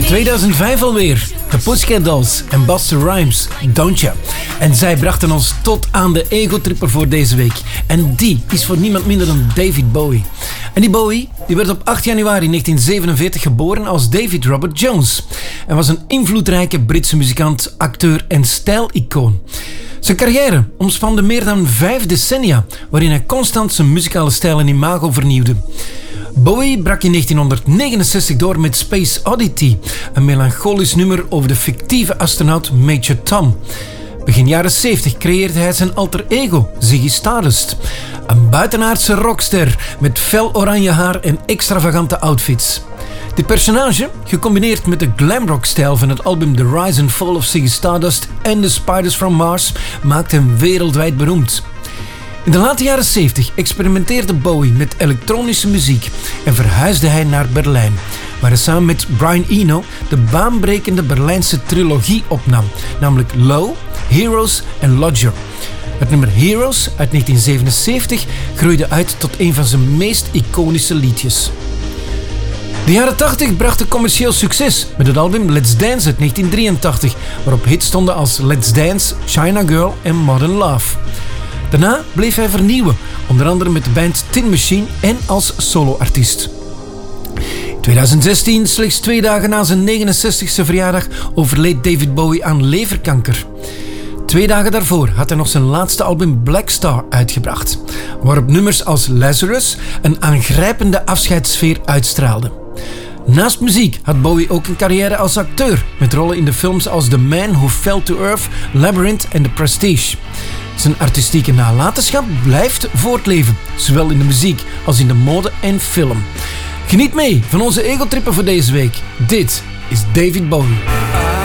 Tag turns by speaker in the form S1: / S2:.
S1: 2005 alweer. De Pussycat Dolls en Busta Rhymes, Don't Ya. En zij brachten ons tot aan de ego-tripper voor deze week. En die is voor niemand minder dan David Bowie. En die Bowie die werd op 8 januari 1947 geboren als David Robert Jones. En was een invloedrijke Britse muzikant, acteur en stijlicoon. Zijn carrière omspande meer dan 5 decennia, waarin hij constant zijn muzikale stijl en imago vernieuwde. Bowie brak in 1969 door met Space Oddity, een melancholisch nummer over de fictieve astronaut Major Tom. Begin jaren 70 creëerde hij zijn alter ego, Ziggy Stardust. Een buitenaardse rockster met fel oranje haar en extravagante outfits. Dit personage, gecombineerd met de glamrock-stijl van het album The Rise and Fall of Ziggy Stardust en The Spiders from Mars, maakte hem wereldwijd beroemd. In de late jaren 70 experimenteerde Bowie met elektronische muziek en verhuisde hij naar Berlijn, waar hij samen met Brian Eno de baanbrekende Berlijnse trilogie opnam, namelijk Low, Heroes en Lodger. Het nummer Heroes uit 1977 groeide uit tot een van zijn meest iconische liedjes. De jaren 80 brachten commercieel succes met het album Let's Dance uit 1983, waarop hits stonden als Let's Dance, China Girl en Modern Love. Daarna bleef hij vernieuwen, onder andere met de band Tin Machine en als soloartiest. In 2016, slechts 2 dagen na zijn 69e verjaardag, overleed David Bowie aan leverkanker. 2 dagen daarvoor had hij nog zijn laatste album Black Star uitgebracht, waarop nummers als Lazarus een aangrijpende afscheidssfeer uitstraalden. Naast muziek had Bowie ook een carrière als acteur, met rollen in de films als The Man Who Fell to Earth, Labyrinth en The Prestige. Zijn artistieke nalatenschap blijft voortleven, zowel in de muziek als in de mode en film. Geniet mee van onze egotrippen voor deze week. Dit is David Bowie.